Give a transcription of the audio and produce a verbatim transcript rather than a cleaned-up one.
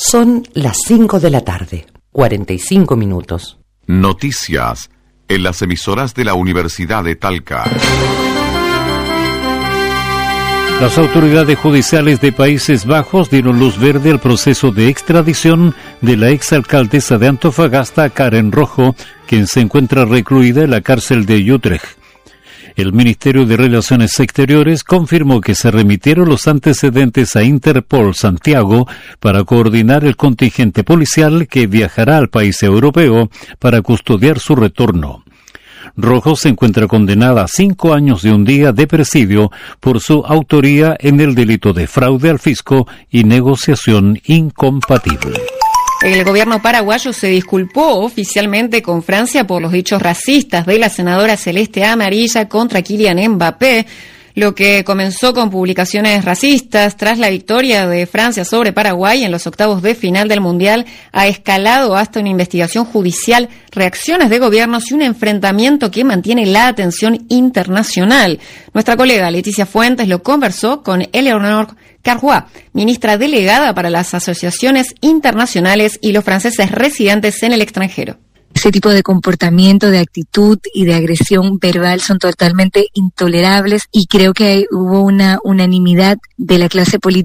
Son las cinco de la tarde, cuarenta y cinco minutos. Noticias en las emisoras de la Universidad de Talca. Las autoridades judiciales de Países Bajos dieron luz verde al proceso de extradición de la exalcaldesa de Antofagasta, Karen Rojo, quien se encuentra recluida en la cárcel de Utrecht. El Ministerio de Relaciones Exteriores confirmó que se remitieron los antecedentes a Interpol Santiago para coordinar el contingente policial que viajará al país europeo para custodiar su retorno. Rojo se encuentra condenada a cinco años de un día de presidio por su autoría en el delito de fraude al fisco y negociación incompatible. El gobierno paraguayo se disculpó oficialmente con Francia por los dichos racistas de la senadora Celeste Amarilla contra Kylian Mbappé, lo que comenzó con publicaciones racistas tras la victoria de Francia sobre Paraguay en los octavos de final del Mundial, ha escalado hasta una investigación judicial, reacciones de gobiernos y un enfrentamiento que mantiene la atención internacional. Nuestra colega Leticia Fuentes lo conversó con Eleonore Carrois, ministra delegada para las asociaciones internacionales y los franceses residentes en el extranjero. Ese tipo de comportamiento, de actitud y de agresión verbal son totalmente intolerables y creo que hubo una unanimidad de la clase política